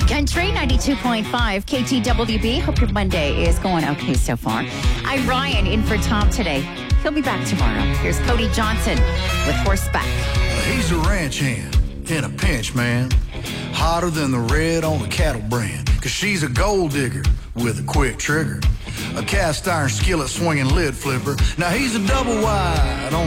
Country 92.5 KTWB. Hope your Monday is going okay so far. I'm Ryan in for Tom today. He'll be back tomorrow. Here's Cody Johnson with Horseback. He's a ranch hand in a pinch, man. Hotter than the red on the cattle brand. Cause she's a gold digger with a quick trigger. A cast iron skillet swinging lid flipper. Now he's a double wide on